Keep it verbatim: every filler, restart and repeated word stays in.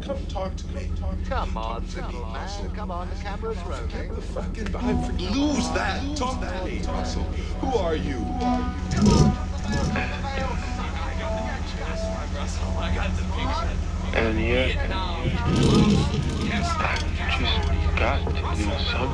Come talk to me. Talk to Come me. on, simple man. Come on, the camera's rolling. Get the fucking vibe. For, lose that. Talk to me, Russell. Who are you? Who are you? And yet, I've just got to do something.